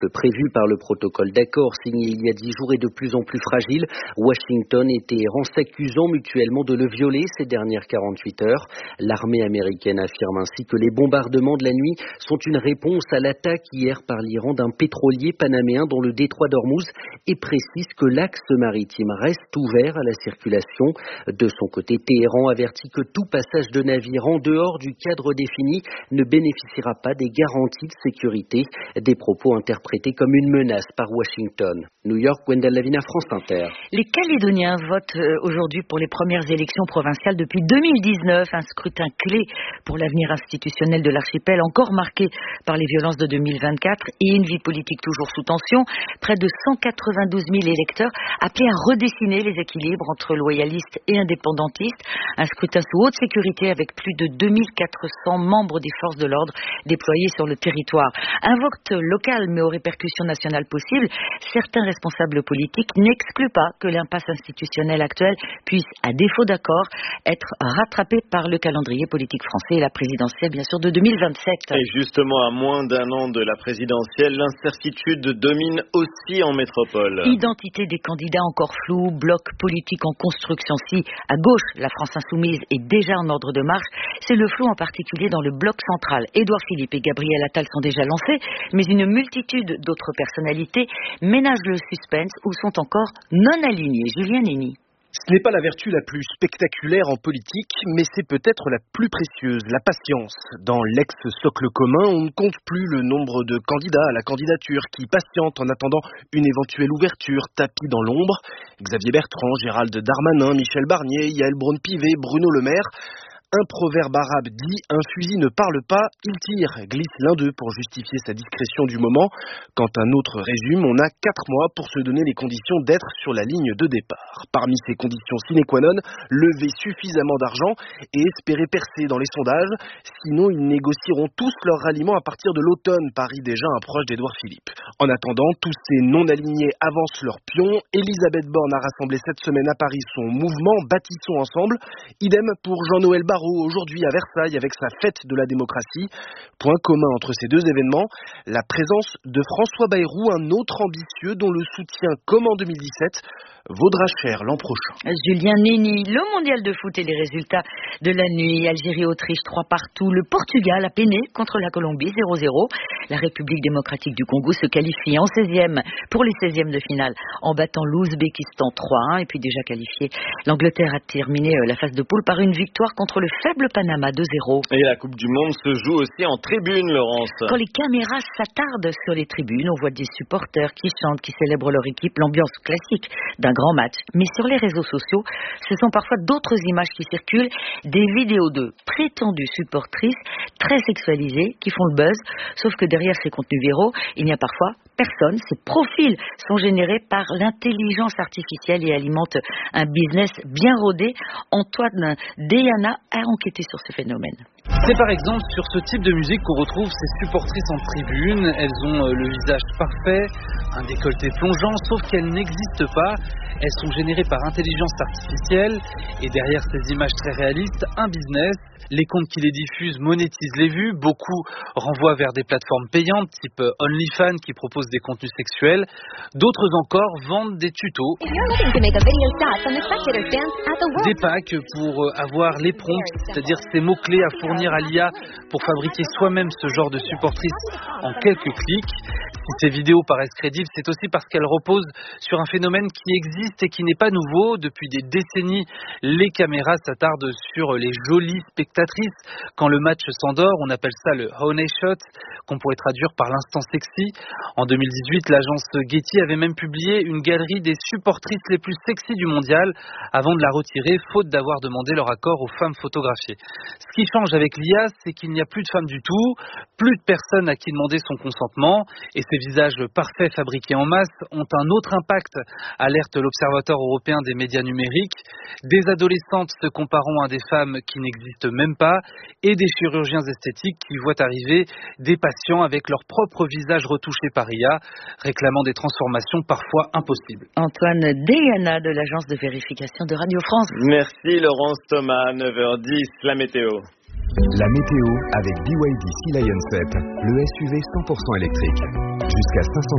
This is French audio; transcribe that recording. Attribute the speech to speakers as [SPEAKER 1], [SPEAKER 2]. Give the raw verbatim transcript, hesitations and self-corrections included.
[SPEAKER 1] prévu par le protocole d'accord signé il y a dix jours est de plus en plus fragile. Washington et Téhéran s'accusant mutuellement de le violer ces dernières quarante-huit heures. L'armée américaine affirme ainsi que les bombardements de la nuit sont une réponse à l'attaque hier par l'Iran d'un pétrolier panaméen dans le détroit d'Ormuz et précise que l'axe maritime reste ouvert à la circulation. De son côté, Téhéran avertit que tout passage de navire en dehors du cadre défini ne bénéficiera pas des garanties de sécurité. Des propos interprétés comme une menace par Washington. New York, Gwendal Lavina, France Inter.
[SPEAKER 2] Les Calédoniens votent aujourd'hui pour les premières élections provinciales depuis deux mille dix-neuf, un scrutin clé pour l'avenir institutionnel de l'archipel, encore marqué par les violences de deux mille vingt-quatre et une vie politique toujours sous tension. Près de cent quatre-vingt-douze mille électeurs appelés à redessiner les équilibres entre loyalistes et indépendantistes. Un scrutin sous haute sécurité avec plus de deux mille quatre cents membres des forces de l'ordre déployés sur le territoire. Un vote local mais aux répercussions nationales possibles. Certains responsables politiques n'excluent pas que l'impasse institutionnelle actuelle puisse, à défaut d'accord, être rattrapée par le calendrier politique français et la présidentielle, bien sûr, de deux mille vingt-sept.
[SPEAKER 3] Et justement, à moins d'un an de la présidentielle, l'incertitude domine aussi en métropole.
[SPEAKER 2] Identité des candidats encore floue, bloc politique en construction. Si, à gauche, la France insoumise est déjà en ordre de marche, c'est le flou en particulier dans le bloc central. Édouard Philippe et Gabriel Attal sont déjà lancés, mais une multitude d'autres personnalités ménagent le suspense ou sont encore non alignés. Julien Nény.
[SPEAKER 4] Ce n'est pas la vertu la plus spectaculaire en politique, mais c'est peut-être la plus précieuse, la patience. Dans l'ex-socle commun, on ne compte plus le nombre de candidats à la candidature qui patientent en attendant une éventuelle ouverture, tapis dans l'ombre. Xavier Bertrand, Gérald Darmanin, Michel Barnier, Yael Braun-Pivet, Bruno Le Maire. Un proverbe arabe dit « un fusil ne parle pas, il tire », glisse l'un d'eux pour justifier sa discrétion du moment. Quand un autre résume, on a quatre mois pour se donner les conditions d'être sur la ligne de départ. Parmi ces conditions sine qua non, lever suffisamment d'argent et espérer percer dans les sondages. Sinon, ils négocieront tous leur ralliement à partir de l'automne, parie déjà un proche d'Édouard Philippe. En attendant, tous ces non-alignés avancent leurs pions. Elisabeth Borne a rassemblé cette semaine à Paris son mouvement « Bâtissons ensemble ». Idem pour Jean-Noël Barrot, aujourd'hui à Versailles avec sa fête de la démocratie. Point commun entre ces deux événements, la présence de François Bayrou, un autre ambitieux dont le soutien, comme en deux mille dix-sept, vaudra cher l'an prochain.
[SPEAKER 2] Julien Nény, le mondial de foot et les résultats de la nuit. Algérie-Autriche trois partout. Le Portugal a peiné contre la Colombie zéro zéro. La République démocratique du Congo se qualifie en seizième pour les seizièmes de finale en battant l'Ouzbékistan trois un. Et puis déjà qualifié, l'Angleterre a terminé la phase de poule par une victoire contre le faible Panama deux zéro.
[SPEAKER 3] Et la Coupe du Monde se joue aussi en tribune, Laurence.
[SPEAKER 2] Quand les caméras s'attardent sur les tribunes, on voit des supporters qui chantent, qui célèbrent leur équipe, l'ambiance classique d'un grand match. Mais sur les réseaux sociaux, ce sont parfois d'autres images qui circulent, des vidéos de prétendues supportrices très sexualisées qui font le buzz, sauf que derrière ces contenus viraux, il n'y a parfois personne. Ces profils sont générés par l'intelligence artificielle et alimentent un business bien rodé. Antoine Deyana a enquêté sur ce phénomène.
[SPEAKER 5] C'est par exemple sur ce type de musique qu'on retrouve ces supportrices en tribune. Elles ont le visage parfait, un décolleté plongeant, sauf qu'elles n'existent pas. Elles sont générées par intelligence artificielle et derrière ces images très réalistes, un business. Les comptes qui les diffusent monétisent les vues. Beaucoup renvoient vers des plateformes payantes type OnlyFans qui proposent des contenus sexuels. D'autres encore vendent des tutos. Des packs pour avoir les prompts, c'est-à-dire ces mots-clés à fournir à l'I A pour fabriquer soi-même ce genre de supportrice en quelques clics. Si ces vidéos paraissent crédibles, c'est aussi parce qu'elles reposent sur un phénomène qui existe et qui n'est pas nouveau. Depuis des décennies, les caméras s'attardent sur les jolies spectatrices. Quand le match s'endort, on appelle ça le honey shot, qu'on pourrait traduire par l'instant sexy. En deux mille dix-huit, l'agence Getty avait même publié une galerie des supportrices les plus sexy du mondial avant de la retirer, faute d'avoir demandé leur accord aux femmes photographiées. Ce qui change avec l'I A, c'est qu'il n'y a plus de femmes du tout, plus de personnes à qui demander son consentement, et ces visages parfaits fabriqués en masse ont un autre impact, alerte l'Observatoire européen des médias numériques. Des adolescentes se comparant à des femmes qui n'existent même pas, et des chirurgiens esthétiques qui voient arriver des patients avec leur propre visage retouché par I A, réclamant des transformations parfois impossibles.
[SPEAKER 2] Antoine Deyana de l'agence de vérification de Radio France.
[SPEAKER 3] Merci Laurence Thomas, neuf heures dix, la météo.
[SPEAKER 6] La météo avec B Y D Sea Lion sept, le S U V cent pour cent électrique. Jusqu'à cinq cents